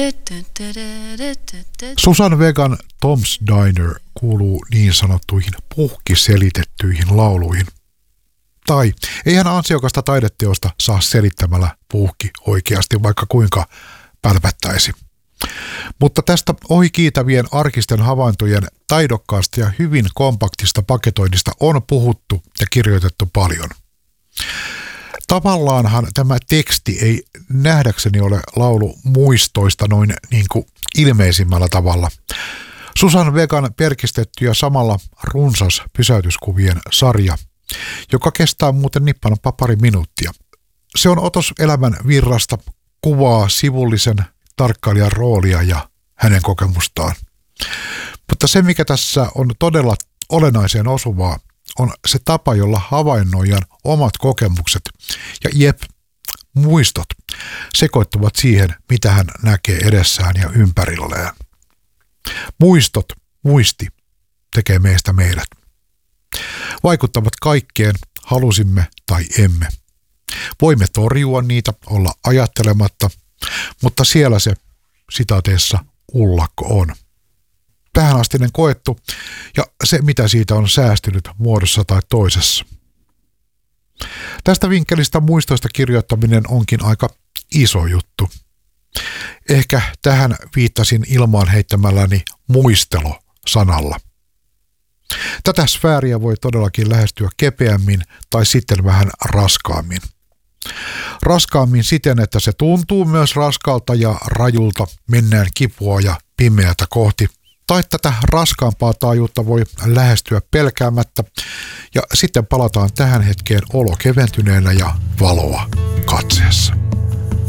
Susan Vegan Tom's Diner kuuluu niin sanottuihin puhkiselitettyihin lauluihin. Tai eihän ansiokasta taideteosta saa selittämällä puhki oikeasti vaikka kuinka pälpättäisi. Mutta tästä ohikiitävien arkisten havaintojen taidokkaasta ja hyvin kompaktista paketoinnista on puhuttu ja kirjoitettu paljon. Tavallaanhan tämä teksti ei nähdäkseni ole laulu muistoista noin niin kuin ilmeisimmällä tavalla. Susan Vegan perkistetty ja samalla runsas pysäytyskuvien sarja, joka kestää muuten nippanappa pari minuuttia. Se on otos elämän virrasta, kuvaa sivullisen tarkkailijan roolia ja hänen kokemustaan. Mutta se, mikä tässä on todella olennaiseen osuvaa, on se tapa, jolla havainnoijan omat kokemukset ja muistot sekoittuvat siihen, mitä hän näkee edessään ja ympärilleen. Muisti tekee meistä meidät. Vaikuttavat kaikkeen, halusimme tai emme. Voimme torjua niitä, olla ajattelematta, mutta siellä se sitaateessa ullakko on. Tähänastinen koettu ja se, mitä siitä on säästynyt muodossa tai toisessa. Tästä vinkkelistä muistoista kirjoittaminen onkin aika iso juttu. Ehkä tähän viittasin ilmaan heittämälläni muistelo-sanalla. Tätä sfääriä voi todellakin lähestyä kepeämmin tai sitten vähän raskaammin. Raskaammin siten, että se tuntuu myös raskalta ja rajulta, mennään kipua ja pimeätä kohti. Tai tätä raskaampaa taajuutta voi lähestyä pelkäämättä ja sitten palataan tähän hetkeen olo keventyneenä ja valoa katseessa.